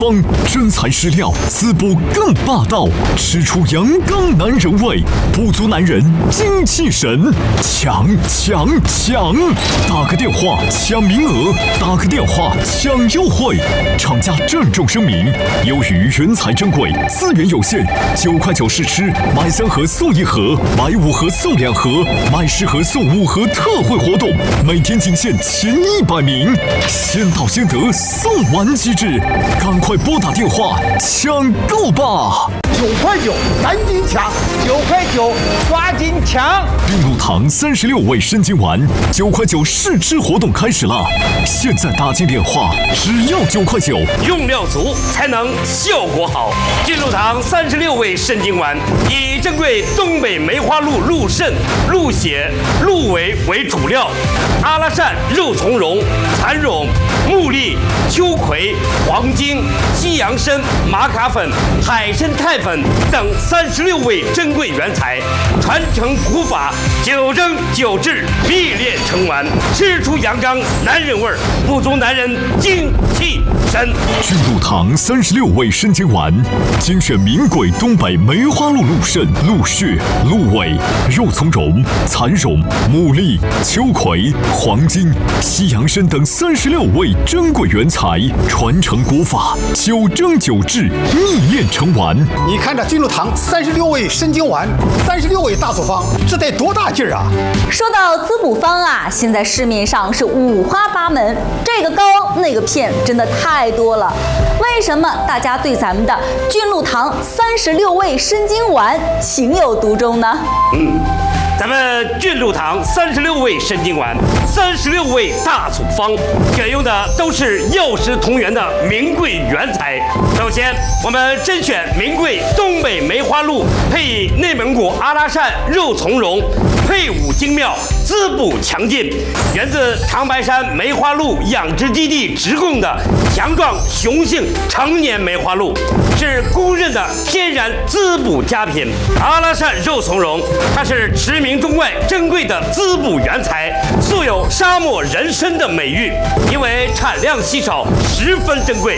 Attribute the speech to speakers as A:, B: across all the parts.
A: 方真材实料，滋补更霸道，吃出阳刚男人味，不足男人精气神，抢！打个电话抢名额，打个电话抢优惠。厂家郑重声明，由于原材珍贵，资源有限，9块9试吃，买3盒送1盒，买5盒送2盒，买10盒送5盒特惠活动，每天仅限前100名，先到先得，送完即止，赶快拨打电话抢购吧
B: ！9块9，赶紧抢！9块9，抓紧抢！
A: 孕乳糖36味生津丸，9块9试吃活动开始了，现在打进电话，只要9块9，
C: 用料足才能效果好。孕乳糖36味生津丸以珍贵东北梅花鹿鹿肾、鹿血、鹿尾为主料，阿拉善、肉苁蓉、蚕苇、木栗、秋葵、黄精、西洋参、玛卡粉、海参肽粉等36味珍贵原材，传承古法，9蒸9制，秘炼成丸，吃出阳刚男人味儿，不足男人精气神。
A: 菌露糖36味生津丸，精选名贵东北梅花鹿鹿肾、鹿血、鹿尾、肉苁蓉、蚕苇、木栗、秋葵、黄精、西洋参等36味珍贵原材，传承古法，9蒸9制，秘炼成丸。
B: 你看这菌露糖36味生津丸，36味大组方，这得多大劲儿啊！
D: 说到滋补方啊，现在市面上是五花八门，这个膏那个片真的太多了。为什么大家对咱们的菌露糖36味生津丸情有独钟呢？
C: 咱们菌露糖36味生津丸，36味大组方，选用的都是药食同源的名贵原材。首先，我们甄选名贵东北梅花鹿，配以内蒙古阿拉善肉苁蓉，配伍精妙，滋补强劲，源自长白山梅花鹿养殖基地直供的强壮雄性成年梅花鹿，是公认的天然滋补佳品。阿拉善肉苁蓉，它是驰名中外珍贵的滋补原材，素有沙漠人参的美誉，因为产量稀少，十分珍贵。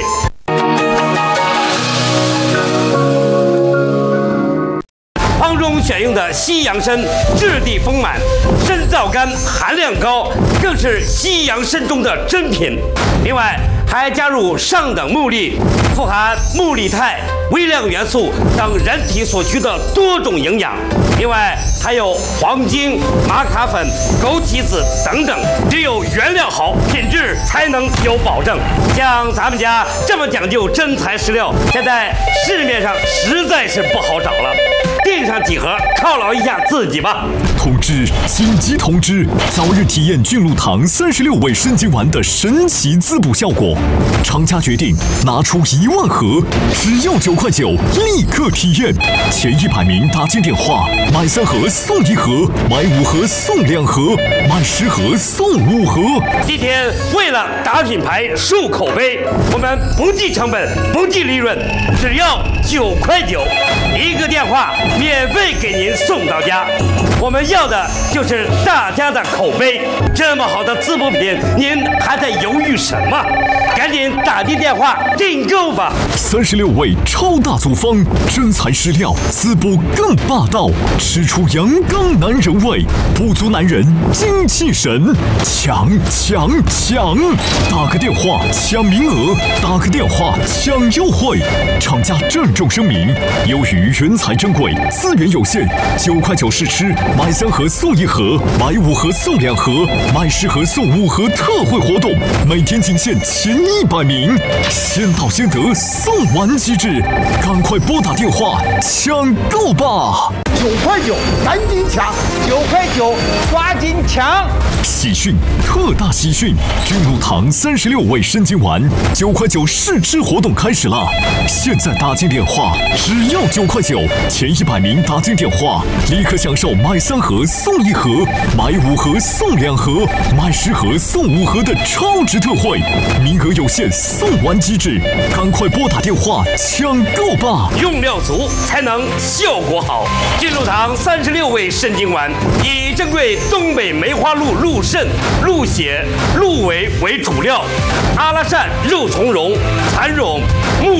C: 方中选用的西洋参质地丰满，参皂苷含量高，更是西洋参中的珍品。另外还加入上等木栗，富含木栗肽、微量元素等人体所需的多种营养。另外还有黄精、玛卡粉、枸杞子等等，只有原料好，品质才能有保证。像咱们家这么讲究真材实料，现在市面上实在是不好找了。订上几盒犒劳一下自己吧。
A: 通知！紧急通知！早日体验菌露糖36味生津丸的神奇滋补效果。厂家决定拿出1万盒，只要9块9，立刻体验。前100名打进电话，买3盒送1盒，买5盒送2盒，买10盒送5盒。
C: 今天为了打品牌、树口碑，我们不计成本、不计利润，只要9块9，一个电话免费给您送到家。我们要的就是大家的口碑。这么好的滋补品，您还在犹豫什么？赶紧打进电话订购吧
A: ！36味超大组方，真材实料，滋补更霸道，吃出阳刚男人味，不足男人精气神，抢！打个电话抢名额，打个电话抢优惠。厂家郑重声明，由于原材珍贵，资源有限，9块9试吃，买3盒送1盒，买5盒送2盒，买10盒送5盒特惠活动，每天仅限前100名，先到先得，送完即止，赶快拨打电话抢购吧
B: ！9块9，赶紧抢！9块9，抓紧抢！
A: 喜讯！特大喜讯！菌露糖36味生津丸，9块9试吃活动开始了，现在打进电话，只要9块9，前100名打进电话，立刻享受买3盒送1盒，买5盒送2盒，买10盒送5盒的超值特惠，名额有限，送完即止，赶快拨打电话抢购吧！
C: 用料足才能效果好。菌露糖36味生津丸以珍贵东北梅花鹿鹿肾、鹿血、鹿尾为主料，阿拉善、肉苁蓉、蚕苇、木